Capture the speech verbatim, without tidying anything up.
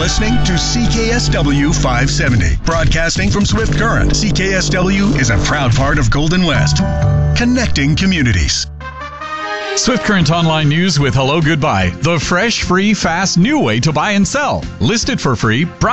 listening to C K S W five seventy. Broadcasting from Swift Current, C K S W is a proud part of Golden West. Connecting communities. Swift Current Online News with Hello Goodbye, the fresh, free, fast, new way to buy and sell. Listed for free.